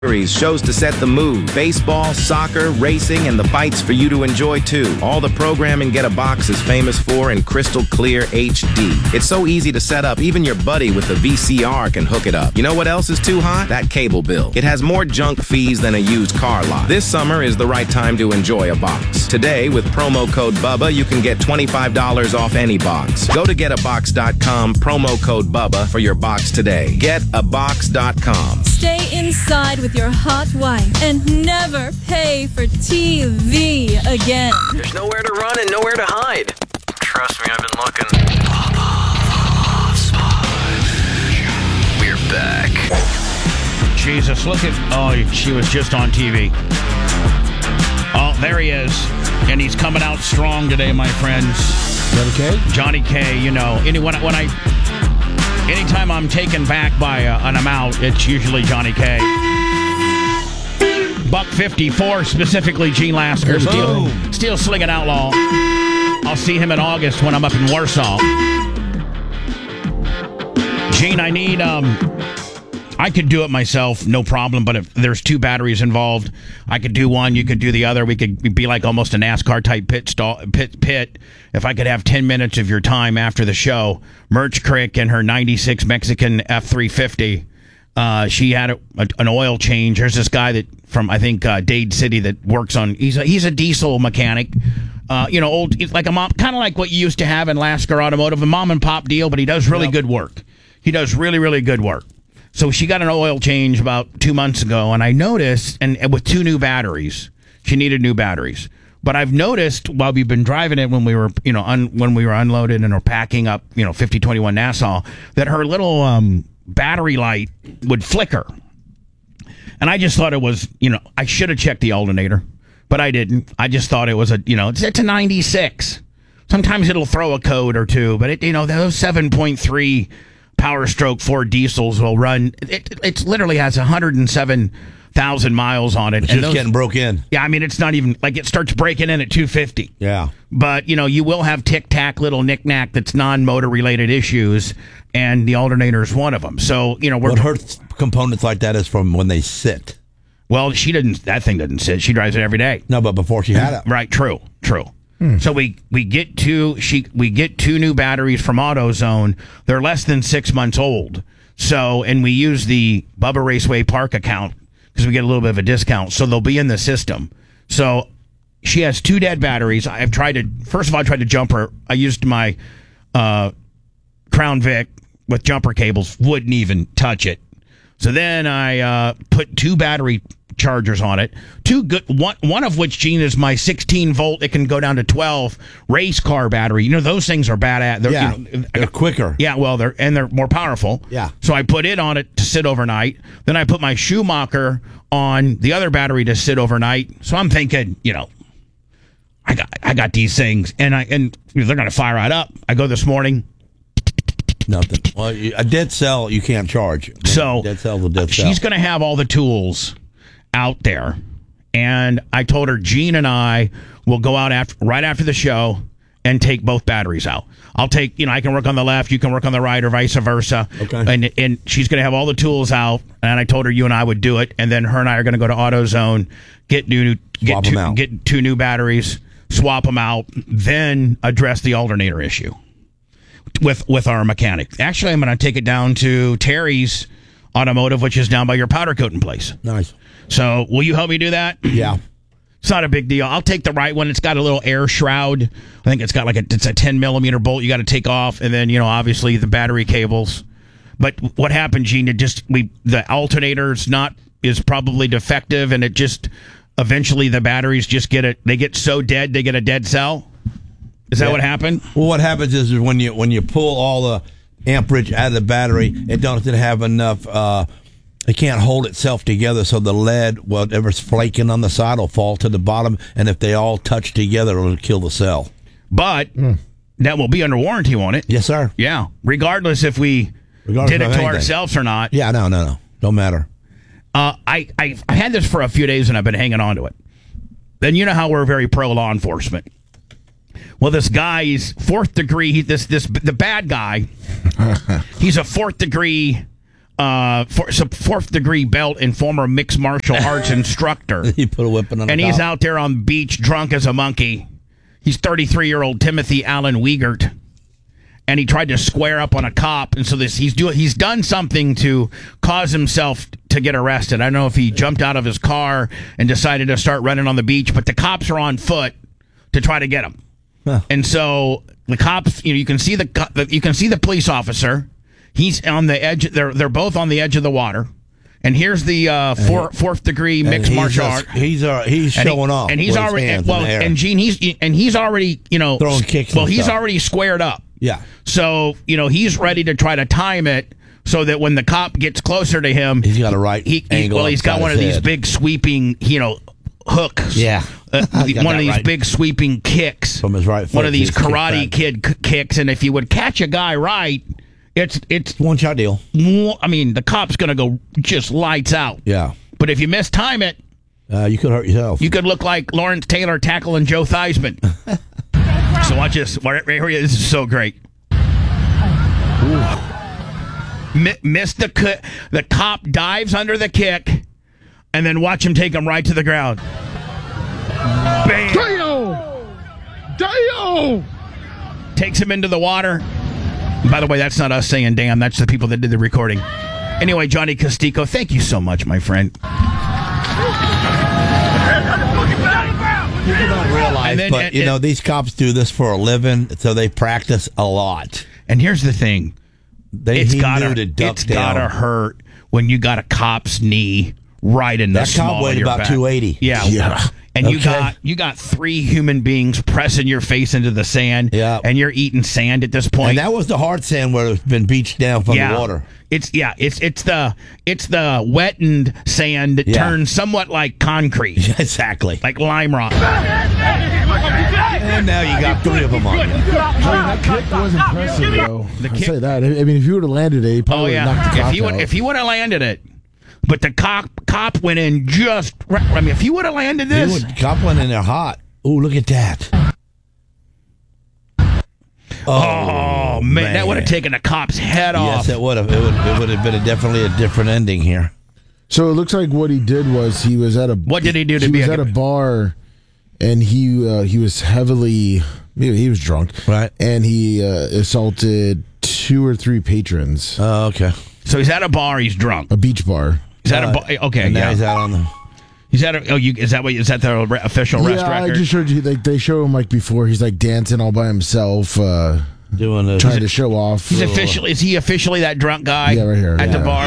Shows to set the mood. Baseball, soccer, racing, and the fights for you to enjoy too. All the programming Get a Box is famous for in crystal clear HD. It's so easy to set up, even your buddy with the VCR can hook it up. You know what else is too hot? That cable bill. It has more junk fees than a used car lot. This summer is the right time to enjoy a box. Today, with promo code BUBBA, you can get $25 off any box. Go to getabox.com, promo code BUBBA for your box today. Getabox.com. Stay inside with your hot wife and never pay for TV again. There's nowhere to run and nowhere to hide. Trust me, I've been looking. We're back. Jesus, look at... Oh, she was just on TV. Oh, there he is. And he's coming out strong today, my friends. Johnny K? Johnny K, you know. Anytime I'm taken back by an amount, it's usually Johnny K. $154, specifically Gene Lasker. Steel Slinging Outlaw. I'll see him in August when I'm up in Warsaw. Gene, I need... I could do it myself, no problem, but if there's two batteries involved, I could do one, you could do the other. We could be like almost a NASCAR-type pit. If I could have 10 minutes of your time after the show, Merch Crick and her 96 Mexican F-350, she had an oil change. There's this guy that from, I think, Dade City that works on, he's a diesel mechanic. Old, like a mom, kind of like what you used to have in Lasker Automotive, a mom and pop deal, but he does really good work. He does really, really good work. So she got an oil change about 2 months ago, and I noticed, and with two new batteries, she needed new batteries. But I've noticed while we've been driving it when we were, when we were unloaded and were packing up, 5021 Nassau, that her little battery light would flicker. And I just thought it was, I should have checked the alternator, but I didn't. I just thought it was it's a 96. Sometimes it'll throw a code or two, but those 7.3 Power Stroke 4 diesels will run. It literally has 107,000 miles on it. It's just getting broke in. Yeah, I mean, it's not even like it starts breaking in at 250. Yeah. But, you will have tic-tac little knick-knack that's non-motor related issues, and the alternator is one of them. So, what hurts components like that is from when they sit. Well, that thing doesn't sit. She drives it every day. No, but before she had it. Right, true. So we get two new batteries from AutoZone. They're less than 6 months old. So, and we use the Bubba Raceway Park account because we get a little bit of a discount. So they'll be in the system. So she has two dead batteries. First of all, I tried to jump her. I used my Crown Vic with jumper cables, wouldn't even touch it. So then I put two battery chargers on it. Two good, one of which, Gene, is my 16 volt. It can go down to 12 race car battery. Those things are badass. They're quicker. Yeah, well, they're more powerful. Yeah. So I put it on it to sit overnight. Then I put my Schumacher on the other battery to sit overnight. So I'm thinking, I got these things, and they're gonna fire right up. I go this morning. Nothing. Well, a dead cell you can't charge. So dead cell's a dead cell. She's gonna have all the tools out there, and I told her Gene and I will go out right after the show and take both batteries out. I'll take, I can work on the left, you can work on the right, or vice versa. Okay. And she's going to have all the tools out, and I told her you and I would do it, and then her and I are going to go to AutoZone, get two new batteries, swap them out, then address the alternator issue with our mechanic. Actually, I'm going to take it down to Terry's Automotive, which is down by your powder coating place. Nice. So, will you help me do that? Yeah. It's not a big deal. I'll take the right one. It's got a little air shroud. I think it's got it's a 10 millimeter bolt you got to take off, and then obviously the battery cables. But what happened, Gene? The alternator is probably defective, and it just eventually the batteries just get so dead they get a dead cell. Is that what happened? Well, what happens is when you pull all the amperage out of the battery, it doesn't have enough. It can't hold itself together, so the lead, whatever's flaking on the side, will fall to the bottom, and if they all touch together, it'll kill the cell. But that will be under warranty, won't it? Yes, sir. Yeah, regardless if we did it to ourselves or not. Yeah, no. Don't matter. I've had this for a few days, and I've been hanging on to it. Then you know how we're very pro law enforcement. Well, this guy, he's fourth degree. The bad guy, he's a fourth degree fourth degree belt and former mixed martial arts instructor. He put a whipping on the And he's out there on the beach drunk as a monkey. He's 33-year-old Timothy Allen Wiegert. And he tried to square up on a cop, and so he's done something to cause himself to get arrested. I don't know if he jumped out of his car and decided to start running on the beach, but the cops are on foot to try to get him. Huh. And so the cops, you can see the police officer. He's on the edge. They're both on the edge of the water. And here's the fourth degree mixed martial art. He's showing off, and he's already and Gene. He's already throwing kicks. Well, he's already squared up. Yeah. So he's ready to try to time it so that when the cop gets closer to him, he's got a right angle. Well, he's got one of these big sweeping hooks. Yeah. One of these big sweeping kicks from his right foot. One of these Karate Kid kicks, and if you would catch a guy right. It's one shot deal. I mean, the cop's going to go just lights out. Yeah. But if you mistime it, you could hurt yourself. You could look like Lawrence Taylor tackling Joe Theismann. So watch this. Right here, this is so great. Missed the cop dives under the kick, and then watch him take him right to the ground. Bam! Damn! Takes him into the water. By the way, that's not us saying damn. That's the people that did the recording. Anyway, Johnny Costico, thank you so much, my friend. People don't realize, these cops do this for a living, so they practice a lot. And here's the thing. It's gotta hurt when you got a cop's knee right in the small of your back. That cop weighed about 280. Yeah. And you got three human beings pressing your face into the sand, and you're eating sand at this point. And that was the hard sand where it's been beached down from the water. It's the wettened sand that turns somewhat like concrete. Exactly. Like lime rock. And now you got three of them on you. That kick was impressive, though. I'll say that. I mean, if you would have landed it, he probably would have knocked the cop out. If he would have landed it. But the cop went in just... I mean, if he would have landed this... Cop went in there hot. Oh, look at that. Oh, man. That would have taken the cop's head off. Yes, it would have. It would have been definitely a different ending here. So it looks like what he did was he was at a... What did he do to be He was at a bar, and he was heavily... He was drunk. Right. And he assaulted 2 or 3 patrons. Oh, okay. So he's at a bar. He's drunk. A beach bar. Is that a bar? Okay, and now he's out on the... He's at a... is that the official arrest record? I just showed you. Like, they show him before. He's dancing all by himself, doing a... trying to show off. He's officially... Is he officially that drunk guy? Yeah, right here. At the bar?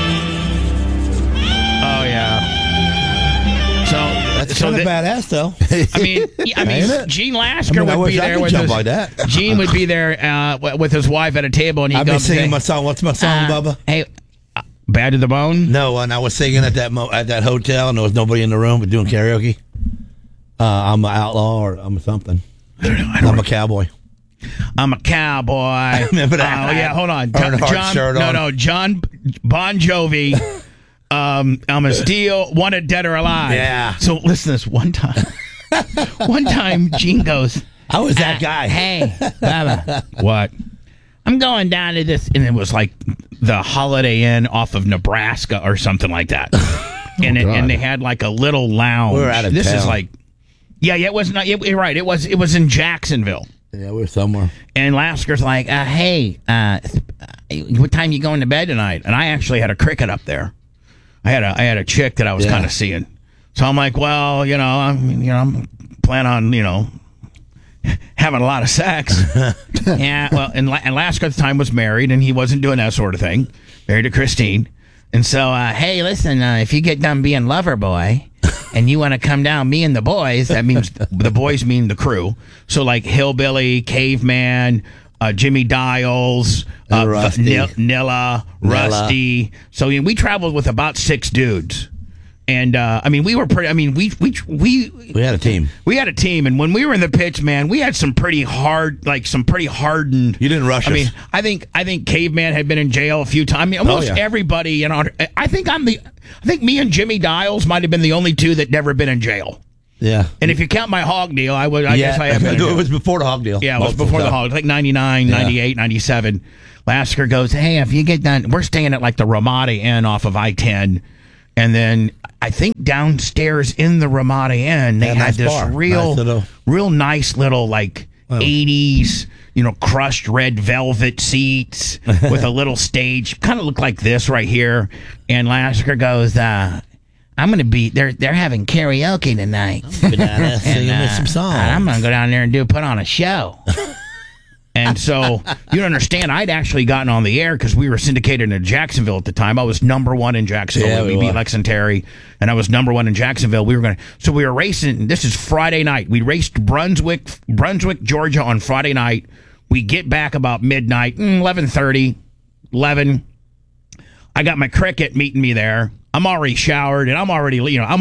Oh, yeah. That's kind of badass, though. I mean, Gene Lasker would be there with his... like that. Gene would be there with his wife at a table, and he'd I've been singing my song. What's my song, Bubba? Hey... Bad to the Bone? No, and I was singing at that hotel, and there was nobody in the room, but doing karaoke. I'm an outlaw, or I'm something. I'm a cowboy. I'm a cowboy. Remember that? Oh yeah, hold on. John Bon Jovi. I'm a steal, wanted dead or alive. Yeah. So listen to this one time. One time, Gene goes, I was that guy. Hey, Baba. What? I'm going down to this, and it was like the Holiday Inn off of Nebraska or something like that. And they had like a little lounge. We were out of this town. is like, it was not. You're right. It was in Jacksonville. Yeah, we were somewhere. And Lasker's like, hey, what time you going to bed tonight? And I actually had a cricket up there. I had a chick that I was kind of seeing. So I'm like, well, I'm planning on, having a lot of sex. Yeah, well, and Lasker at the time was married, and he wasn't doing that sort of thing. Married to Christine. And so, hey, listen, if you get done being lover boy, and you want to come down, me and the boys, that means the boys mean the crew. So, like, Hillbilly, Caveman, Jimmy Dials, Nilla, Rusty. So, we traveled with about 6 dudes. And we were pretty. We had a team. We had a team, and when we were in the pitch, man, we had some pretty hardened. You didn't rush us. I think Caveman had been in jail a few times. Almost everybody. I think me and Jimmy Dials might have been the only 2 that never been in jail. Yeah. And if you count my hog deal, I guess I have. It was before the hog deal. Yeah, it was before the hog. Like 99, 98, 97. Lasker goes, hey, if you get done, we're staying at like the Ramada Inn off of I-10. And then I think downstairs in the Ramada Inn, they had this real nice little like 80s, crushed red velvet seats with a little stage. Kind of looked like this right here. And Lasker goes, I'm going to be, they're having karaoke tonight. I'm going to sing some songs. I'm going to go down there and put on a show. And so, you don't understand, I'd actually gotten on the air because we were syndicated in Jacksonville at the time. I was number one in Jacksonville. Yeah, we beat Lex and Terry, and I was number one in Jacksonville. We were racing, this is Friday night. We raced Brunswick, Georgia on Friday night. We get back about midnight, 11:30, 11. I got my cricket meeting me there. I'm already showered, and I'm already, I'm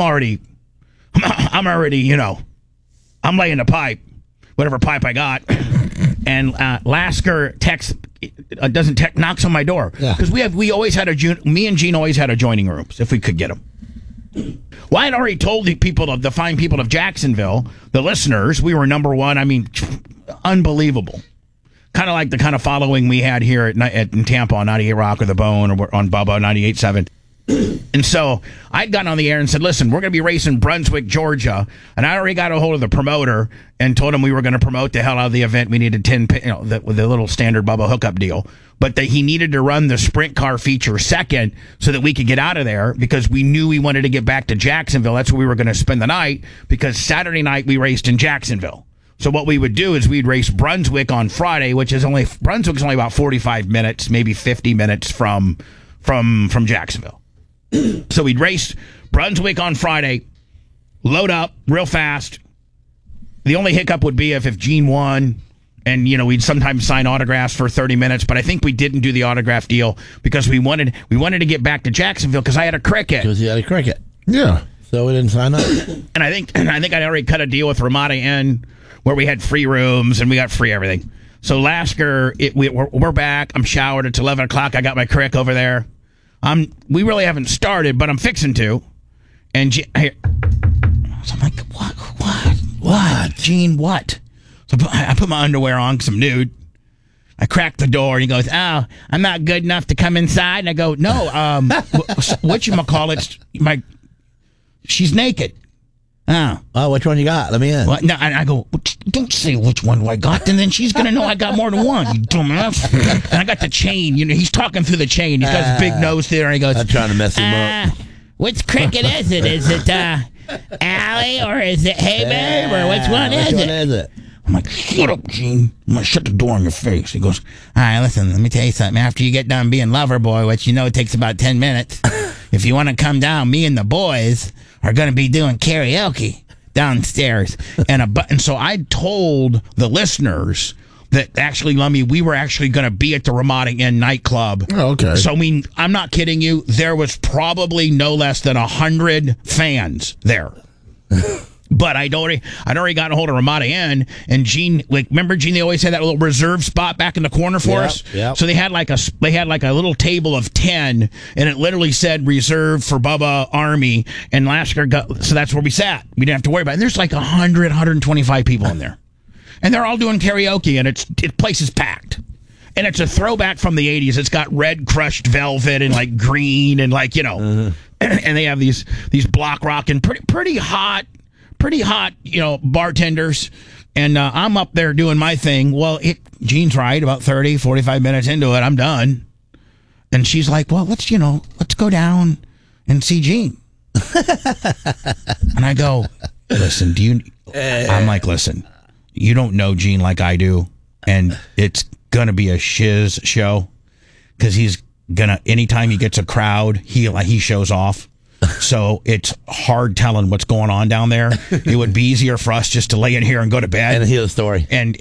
laying the pipe, whatever pipe I got. And Lasker knocks on my door because me and Gene always had adjoining rooms if we could get them. Well, I'd already told the fine people of Jacksonville, the listeners, we were number one. I mean, unbelievable. Kind of like the kind of following we had here in Tampa on 98 Rock or The Bone or on Bubba 98.7. And so I'd gotten on the air and said, listen, we're going to be racing Brunswick, Georgia. And I already got a hold of the promoter and told him we were going to promote the hell out of the event. We needed 10, with the little standard Bubba hookup deal. But that he needed to run the sprint car feature second so that we could get out of there because we knew we wanted to get back to Jacksonville. That's where we were going to spend the night because Saturday night we raced in Jacksonville. So what we would do is we'd race Brunswick on Friday, Brunswick's only about 45 minutes, maybe 50 minutes from Jacksonville. So we'd race Brunswick on Friday, load up real fast. The only hiccup would be if Gene won, and we'd sometimes sign autographs for 30 minutes. But I think we didn't do the autograph deal because we wanted to get back to Jacksonville because I had a cricket. Because you had a cricket. Yeah. So we didn't sign up. And I think I'd already cut a deal with Ramada Inn where we had free rooms and we got free everything. So Lasker, we're back. I'm showered. It's 11 o'clock. I got my crick over there. We really haven't started, but I'm fixing to. And so I'm like, what? Gene, what? So I put my underwear on because I'm nude. I crack the door, and he goes, oh, I'm not good enough to come inside. And I go, no, whatchamacallit, she's naked. Oh, which one you got? Let me in. Well, no, and I go, don't say which one do I got, and then she's going to know I got more than one, you dumbass. And I got the chain. He's talking through the chain. He's got his big nose there, and he goes, I'm trying to mess him up. Which cricket is it? Is it Allie, or is it Hey Babe, or which one is it? I'm like, shut up, Gene. I'm going to shut the door in your face. He goes, all right, listen, let me tell you something. After you get done being lover boy, which it takes about 10 minutes, if you want to come down, me and the boys are going to be doing karaoke downstairs. And so I told the listeners that actually, Lummy, we were actually going to be at the Ramada Inn nightclub. Oh, okay. So, I'm not kidding you. There was probably no less than 100 fans there. But I'd already gotten a hold of Ramada Inn, and Gene, remember Gene? They always had that little reserve spot back in the corner for us. Yep. So they had like a little table of 10, and it literally said reserved for Bubba Army and Lasker. So that's where we sat. We didn't have to worry about it. And there's like 125 people in there, and they're all doing karaoke, and the place is packed. And it's a throwback from the 80s. It's got red crushed velvet and like green and like and they have these block rock and pretty hot, bartenders. And I'm up there doing my thing. Well, Gene's right, about 30, 45 minutes into it, I'm done. And she's like, well, let's go down and see Gene. And I go, listen, I'm like, listen, you don't know Gene like I do. And it's going to be a shiz show because anytime he gets a crowd, he shows off. So it's hard telling what's going on down there. It would be easier for us just to lay in here and go to bed and hear the story, and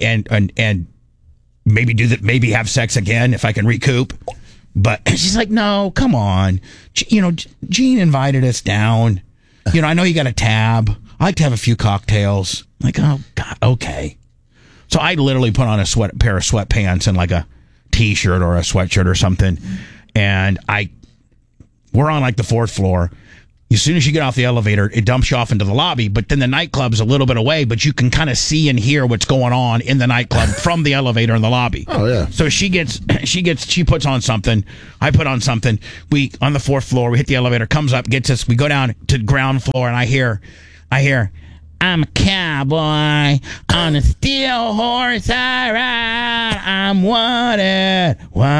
maybe maybe have sex again if I can recoup. But she's like, no, come on, Gene invited us down. I know you got a tab. I like to have a few cocktails. I'm like, oh God, okay. So I literally put on a pair of sweatpants and like a t-shirt or a sweatshirt or something, and we're on like the fourth floor. As soon as you get off the elevator, it dumps you off into the lobby, but then the nightclub's a little bit away, but you can kind of see and hear what's going on in the nightclub from the elevator in the lobby. Oh, yeah. So she puts on something. I put on something. We, on the 4th floor, we hit the elevator, comes up, gets us. We go down to ground floor, and I hear, I'm a cowboy on a steel horse I ride. I'm wanted,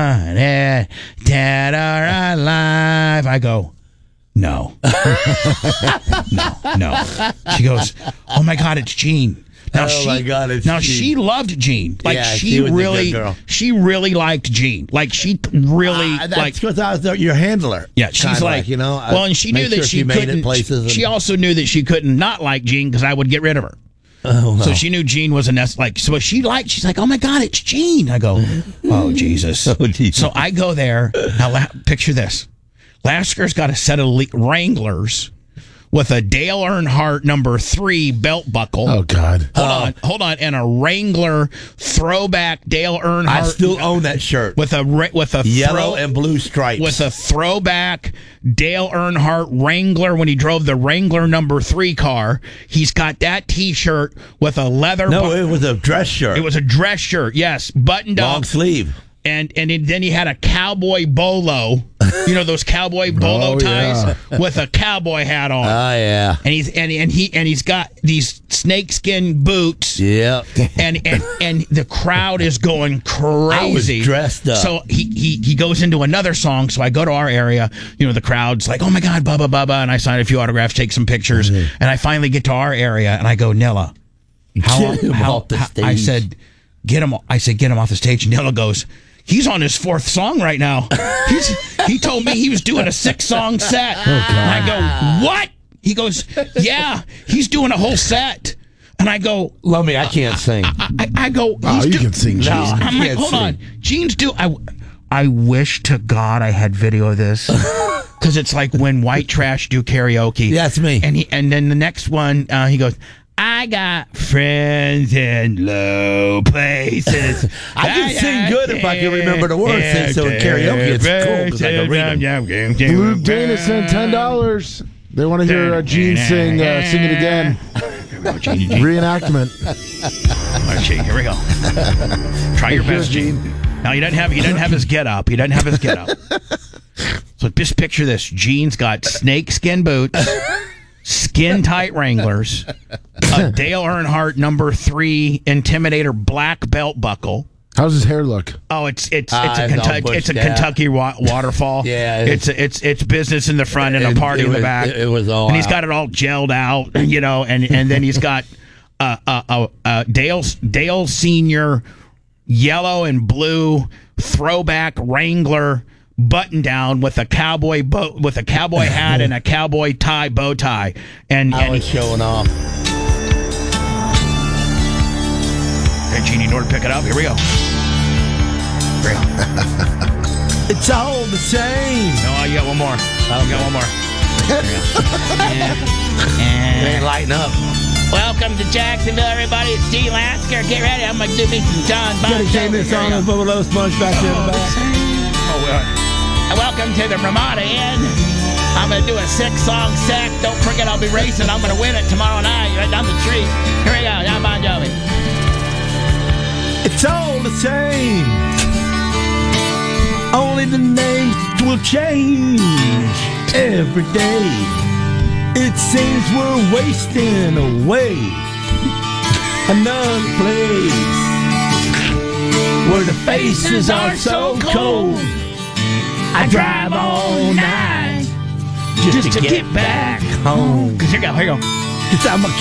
dead or alive. I go, no. No. She goes, oh my God, it's Jean. Now she loved Jean. Like yeah, she was really, a good girl. she really liked Jean. Like she really that's because I was your handler. Yeah, she's like, you know. Well, and she knew that she couldn't. She also knew that she couldn't not like Jean because I would get rid of her. Oh, no. So she knew Jean was a nest. Like, so she's like, oh my God, it's Jean. I go, oh Jesus. Oh, Jesus. So I go there. Now picture this. Lasker's got a set of Wranglers with a Dale Earnhardt number 3 belt buckle. Oh God! Hold on, and a Wrangler throwback Dale Earnhardt. I still own that shirt with a yellow and blue stripes. With a throwback Dale Earnhardt Wrangler when he drove the Wrangler number 3 car. He's got that T-shirt with a leather. No, it was a dress shirt. It was a dress shirt. Yes, buttoned up, long sleeve. And then he had a cowboy bolo, you know those cowboy bolo ties with a cowboy hat on. Oh yeah. And he's got these snakeskin boots. Yeah. And the crowd is going crazy. I was dressed up. So he goes into another song. So I go to our area. You know the crowd's like, oh my God, Bubba, and I sign a few autographs, take some pictures, and I finally get to our area and I go, Nilla, get him off the stage. I said, get him off the stage. And Nilla goes, he's on his 4th song right now. He told me he was doing a 6-song set. Oh, God. And I go, what? He goes, yeah, he's doing a whole set. And I go, Lummy, I can't sing. I go, oh, you can sing, Gene. I'm like, hold on. Gene's I wish to God I had video of this. Because it's like when White Trash do karaoke. Yeah, it's me. And then the next one, he goes, I got friends in low places. I can sing good if I can remember the words. So in karaoke, it's cool because I can read them. Blue Dana sent $10. They want to hear Gene sing it again. Reenactment. All right, Gene, here we go. Try your best, Gene. Now he doesn't have his get up. He doesn't have his get up. So just picture this: Gene's got snakeskin boots, skin tight Wranglers, a Dale Earnhardt number 3 Intimidator black belt buckle. How's his hair look? Oh, it's a Kentucky waterfall. Yeah, it's business in the front and a party in the back. It was all, and he's got it all gelled out, you know, and then he's got Dale Senior yellow and blue throwback Wrangler button down with a cowboy hat and a cowboy bow tie, and I was showing off. Hey, Gene, you know where to pick it up? Here we go. It's all the same. No, you got one more. You got one more. It ain't lighting up. Welcome to Jacksonville, everybody. It's Gene Lasker. Get ready. I'm going to do me some John Bon Jovi. Take this on and put a little sponge back there in the back. Oh, well. Welcome to the Ramada Inn. I'm going to do a 6-song set. Don't forget I'll be racing. I'm going to win it tomorrow night right down the street. Here we go. John Bon Jovi. It's all the same. Only the names will change every day. It seems we're wasting away another place where the faces are so cold. I drive all night just to get back home. Here you go. Cause I'm a